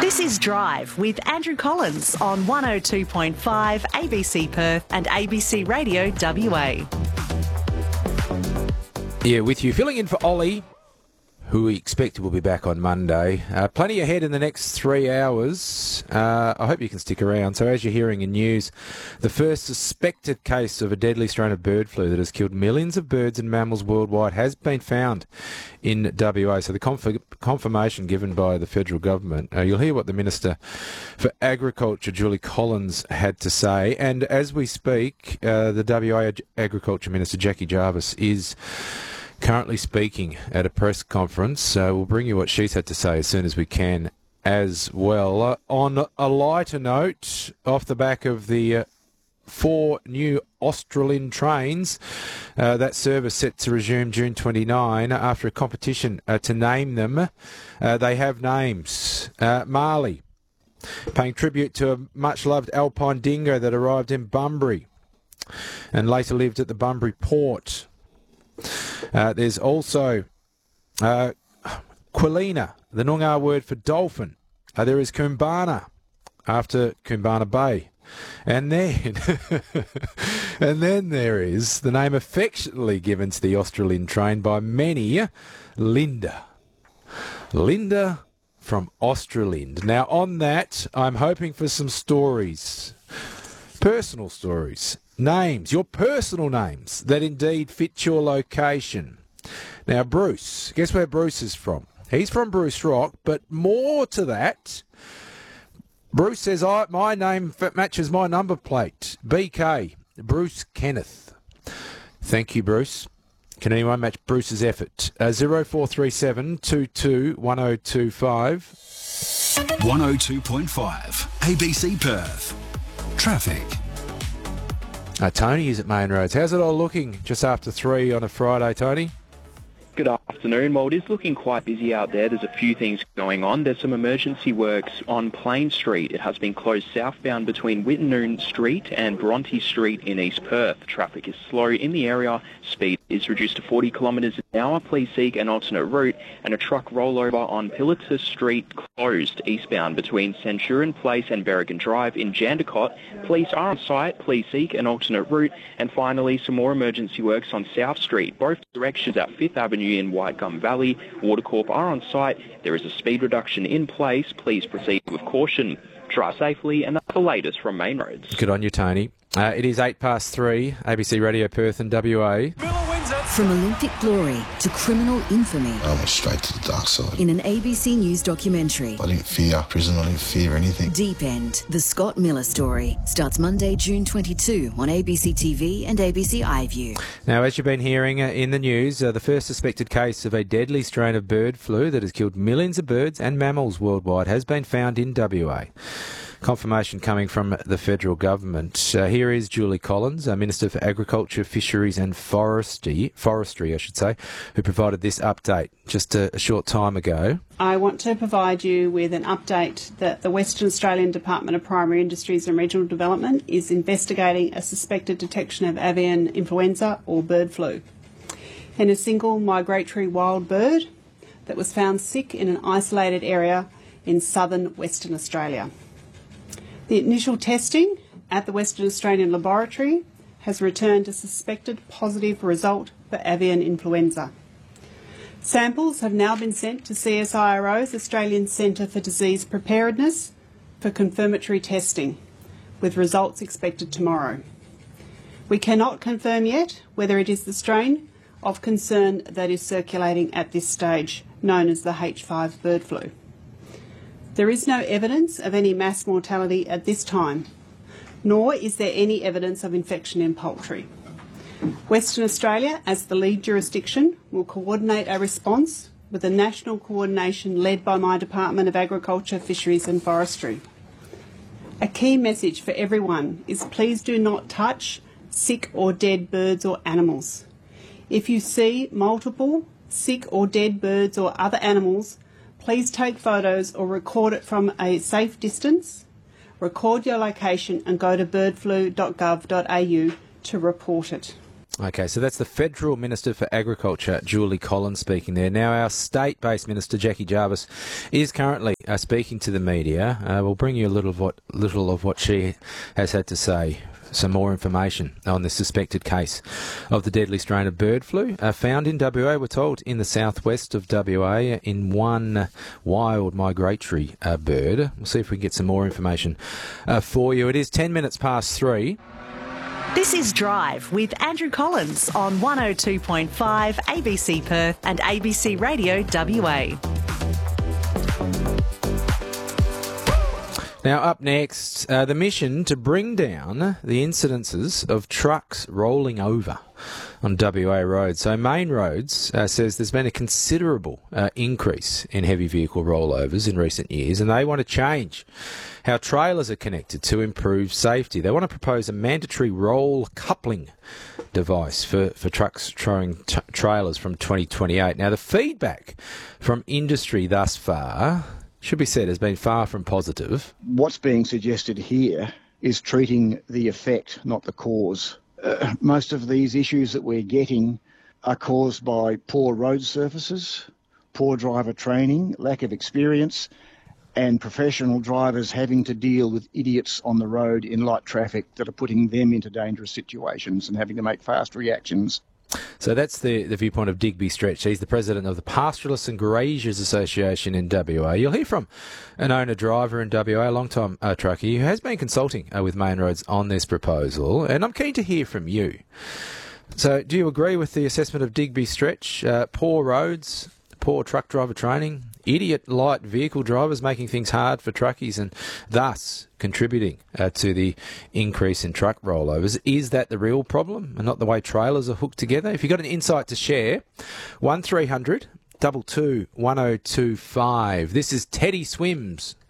This is Drive with Andrew Collins on 102.5 ABC Perth and ABC Radio WA. Yeah, with you. Filling in for Ollie, who we expect will be back on Monday. Plenty ahead in the next 3 hours. I hope you can stick around. So as you're hearing in news, the first suspected case of a deadly strain of bird flu that has killed millions of birds and mammals worldwide has been found in WA. So the confirmation given by the federal government. You'll hear what the Minister for Agriculture, Julie Collins, had to say. And as we speak, the WA Agriculture Minister, Jackie Jarvis, is currently speaking at a press conference. We'll bring you what she's had to say as soon as we can as well. On a lighter note, off the back of the 4 new Australind trains, that service set to resume June 29 after a competition to name them. They have names. Marley, paying tribute to a much-loved alpine dingo that arrived in Bunbury and later lived at the Bunbury port. There's also Quilina, the Noongar word for dolphin. There is Koombana, after Koombana Bay. And then there is the name affectionately given to the Australind train by many, Linda. Linda from Australind. Now, on that, I'm hoping for some stories, personal stories. Names, your personal names that indeed fit your location. Now, Bruce, guess where Bruce is from? He's from Bruce Rock, but more to that, Bruce says, my name matches my number plate. BK, Bruce Kenneth. Thank you, Bruce. Can anyone match Bruce's effort? 0437 22 1025. 102.5 ABC Perth. Traffic. Tony is at Main Roads. How's it all looking just after 3 on a Friday, Tony? Good afternoon. Well, it is looking quite busy out there. There's a few things going on. There's some emergency works on Plain Street. It has been closed southbound between Wittenoon Street and Bronte Street in East Perth. Traffic is slow in the area. Speed is reduced to 40 kilometres an hour. Please seek an alternate route. And a truck rollover on Pilatus Street closed eastbound between Centurion Place and Berrigan Drive in Jandakot. Police are on site. Please seek an alternate route. And finally, some more emergency works on South Street. Both directions at 5th Avenue in Whitegum Valley. Watercorp are on site. There is a speed reduction in place. Please proceed with caution. Drive safely, and that's the latest from Main Roads. Good on you, Tony. It is 3:08, ABC Radio Perth and WA. From Olympic glory to criminal infamy. I went straight to the dark side. In an ABC News documentary. I didn't fear prison, I didn't fear anything. Deep End, the Scott Miller story, starts Monday, June 22 on ABC TV and ABC iView. Now, as you've been hearing in the news, the first suspected case of a deadly strain of bird flu that has killed millions of birds and mammals worldwide has been found in WA. Confirmation coming from the federal government. Here is Julie Collins, Minister for Agriculture, Fisheries and Forestry, who provided this update just a short time ago. I want to provide you with an update that the Western Australian Department of Primary Industries and Regional Development is investigating a suspected detection of avian influenza or bird flu in a single migratory wild bird that was found sick in an isolated area in southern Western Australia. The initial testing at the Western Australian Laboratory has returned a suspected positive result for avian influenza. Samples have now been sent to CSIRO's Australian Centre for Disease Preparedness for confirmatory testing, with results expected tomorrow. We cannot confirm yet whether it is the strain of concern that is circulating at this stage, known as the H5 bird flu. There is no evidence of any mass mortality at this time, nor is there any evidence of infection in poultry. Western Australia, as the lead jurisdiction, will coordinate a response with a national coordination led by my Department of Agriculture, Fisheries and Forestry. A key message for everyone is please do not touch sick or dead birds or animals. If you see multiple sick or dead birds or other animals, please take photos or record it from a safe distance, record your location and go to birdflu.gov.au to report it. Okay, so that's the Federal Minister for Agriculture, Julie Collins, speaking there. Now, our state-based Minister, Jackie Jarvis, is currently speaking to the media. We'll bring you a little of what she has had to say. Some more information on the suspected case of the deadly strain of bird flu found in WA, we're told, in the southwest of WA in one wild migratory bird. We'll see if we can get some more information for you. It is 10 minutes past 3. This is Drive with Andrew Collins on 102.5 ABC Perth and ABC Radio WA. Now, up next, the mission to bring down the incidences of trucks rolling over on WA roads. So Main Roads says there's been a considerable increase in heavy vehicle rollovers in recent years, and they want to change how trailers are connected to improve safety. They want to propose a mandatory roll coupling device for trucks towing trailers from 2028. Now, the feedback from industry thus far, should be said, has been far from positive. What's being suggested here is treating the effect, not the cause. Most of these issues that we're getting are caused by poor road surfaces, poor driver training, lack of experience, and professional drivers having to deal with idiots on the road in light traffic that are putting them into dangerous situations and having to make fast reactions. So that's the viewpoint of Digby Stretch. He's the president of the Pastoralists and Graziers Association in WA. You'll hear from an owner-driver in WA, a long-time truckie, who has been consulting with Main Roads on this proposal, and I'm keen to hear from you. So do you agree with the assessment of Digby Stretch? Poor roads, poor truck driver training, idiot light vehicle drivers making things hard for truckies and thus contributing to the increase in truck rollovers. Is that the real problem and not the way trailers are hooked together? If you've got an insight to share, 1300 22 1025. This is Teddy Swims